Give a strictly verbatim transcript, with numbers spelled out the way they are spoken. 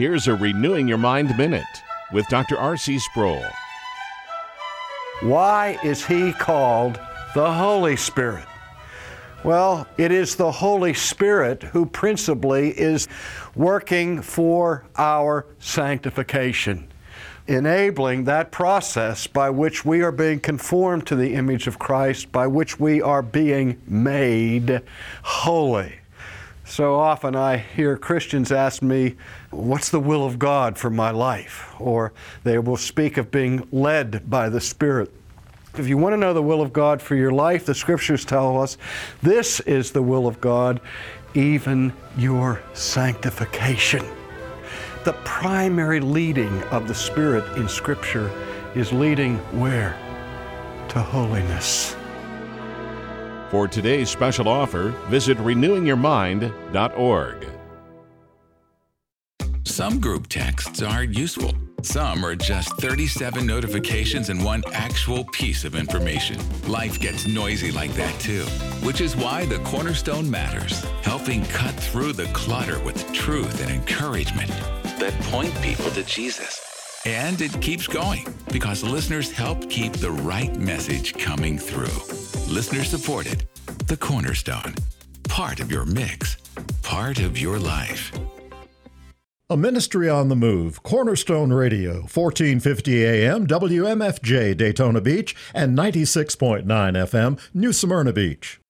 Here's a Renewing Your Mind Minute with Doctor R C Sproul. Why is he called the Holy Spirit? Well, it is the Holy Spirit who principally is working for our sanctification, enabling that process by which we are being conformed to the image of Christ, by which we are being made holy. So often I hear Christians ask me, what's the will of God for my life? Or they will speak of being led by the Spirit. If you want to know the will of God for your life, the Scriptures tell us this is the will of God, even your sanctification. The primary leading of the Spirit in Scripture is leading where? To holiness. For today's special offer, visit renewing your mind dot org. Some group texts are useful. Some are just thirty-seven notifications and one actual piece of information. Life gets noisy like that too, which is why the Cornerstone matters, helping cut through the clutter with truth and encouragement that point people to Jesus. And it keeps going because listeners help keep the right message coming through. Listener supported, the Cornerstone. Part of your mix, part of your life. A ministry on the move, Cornerstone Radio, fourteen fifty A M, W M F J Daytona Beach, and ninety-six point nine F M, New Smyrna Beach.